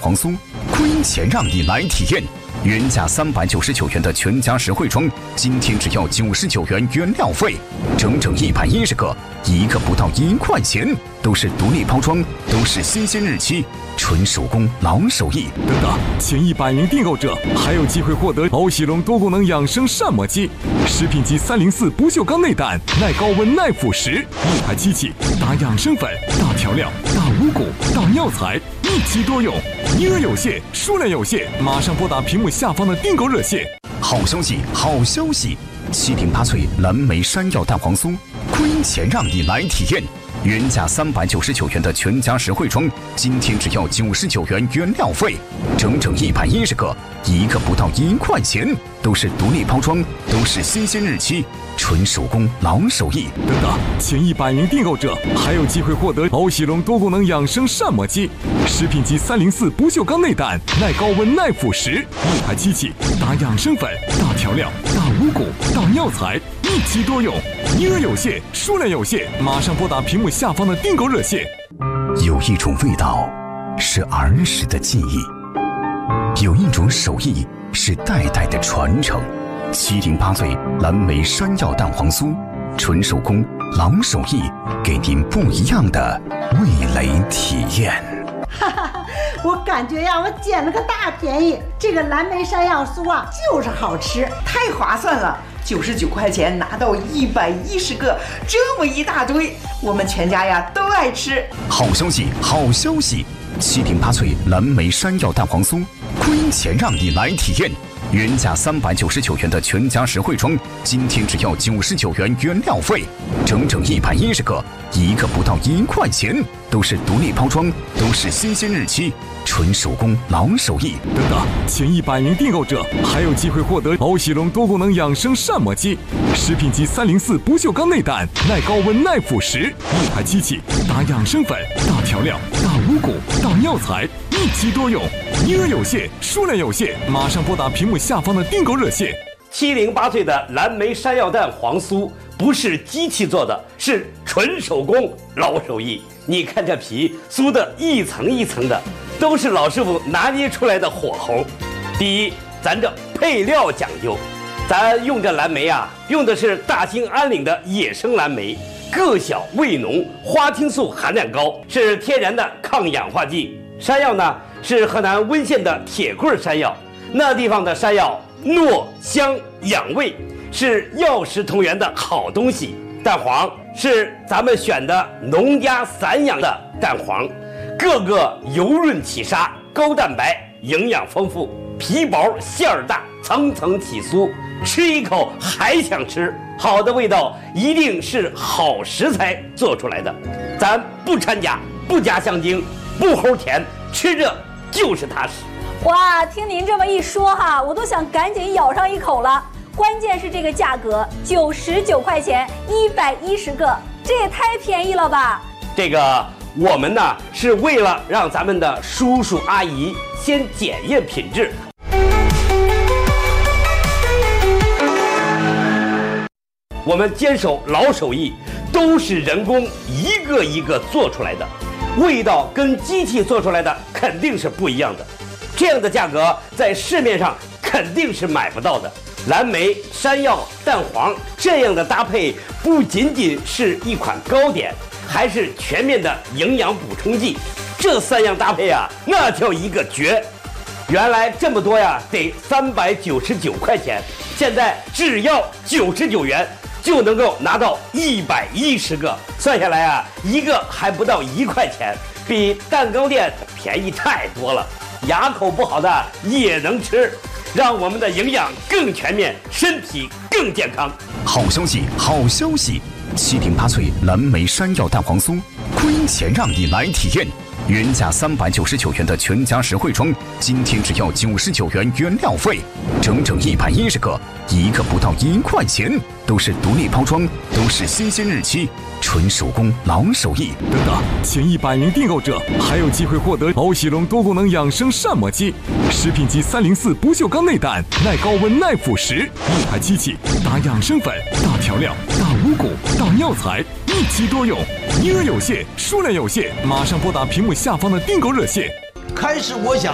黄酥，亏钱让你来体验。原价399元的全家实惠装，今天只要99元原料费，整整110个，一个不到1块钱，都是独立包装，都是新鲜日期，纯手工老手艺。 等等，前100名订购者还有机会获得毛细龙多功能养生膳魔机、食品级304不锈钢内胆，耐高温耐腐蚀，一台机器打养生粉、大调料、大五谷、大药材，一机多用。名额有限，数量有限，马上拨打屏幕下方的订购热线。 好消息，好消息！708脆蓝莓山药蛋黄酥，亏钱让你来体验。原价399元的全家实惠装，今天只要99元原料费，整整110个，一个不到1块钱，都是独立包装，都是新鲜日期，纯手工老手艺。 等等，前100名订购者还有机会获得毛细龙多功能养生膳魔机、食品级304不锈钢内胆，耐高温耐腐蚀，一台机器打养生粉、大调料、大五谷、大药材，一机多用。名额有限，数量有限，马上拨打屏幕下方的订购热线。 有一种味道是儿时的记忆，有一种手艺是代代的传承。708脆蓝莓山药蛋黄酥，纯手工老手艺，给您不一样的味蕾体验。 哈哈，我感觉呀，我捡了个大便宜。这个蓝莓山药酥啊，就是好吃， 太划算了！99块钱拿到110个，这么一大堆，我们全家呀都爱吃。 好消息，好消息！708脆蓝莓山药蛋黄酥，亏钱让你来体验。原价399元的全家实惠装，今天只要99元原料费，整整110个，一个不到1块钱，都是独立包装，都是新鲜日期，纯手工老手艺。 等等，前100名订购者还有机会获得毛细龙多功能养生膳魔机、食品级304不锈钢内胆，耐高温耐腐蚀，一台机器打养生粉、大调料、大五谷、大药材，一机多用。名额有限，数量有限，马上拨打屏幕下方的订购热线。 708脆的蓝莓山药蛋黄酥不是机器做的，是纯手工老手艺。你看这皮酥的一层一层的，都是老师傅拿捏出来的火候。第一，咱这配料讲究，咱用这蓝莓啊，用的是大兴安岭的野生蓝莓，个小味浓，花青素含量高，是天然的抗氧化剂。山药呢，是河南温县的铁棍山药，那地方的山药糯香养胃，是药食同源的好东西。蛋黄是咱们选的农家散养的蛋黄，个个油润起沙，高蛋白，营养丰富，皮薄馅儿大，层层起酥，吃一口还想吃。好的味道一定是好食材做出来的，咱不掺假，不加香精，不齁甜，吃着就是踏实。 哇，听您这么一说哈，我都想赶紧咬上一口了。关键是这个价格，99块钱110个，这也太便宜了吧！ 这个我们呢是为了让咱们的叔叔阿姨先检验品质。我们坚守老手艺，都是人工一个一个做出来的，味道跟机器做出来的肯定是不一样的。这样的价格在市面上肯定是买不到的。蓝莓、山药、蛋黄这样的搭配，不仅仅是一款糕点，还是全面的营养补充剂。这3样搭配啊，那叫一个绝！原来这么多呀，得399块钱，现在只要99元就能够拿到110个，算下来啊，一个还不到1块钱，比蛋糕店便宜太多了。牙口不好的也能吃，让我们的营养更全面，身体更健康。 好消息，好消息！708脆蓝莓山药蛋黄酥，亏钱让你来体验。原价399元的全家实惠装，今天只要99元原料费，整整110个，一个不到1块钱，都是独立包装，都是新鲜日期，纯手工老手艺。 等等，前100名订购者还有机会获得毛细龙多功能养生膳魔机、食品级304不锈钢内胆，耐高温耐腐蚀，一台机器打养生粉、大调料、大五谷、大药材，一机多用。名额有限，数量有限，马上拨打屏幕下方的订购热线。 开始我想